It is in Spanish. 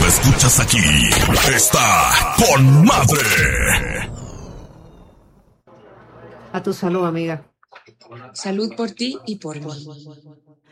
lo escuchas aquí. Está con madre. A tu salud, amiga. Salud por ti y por mí.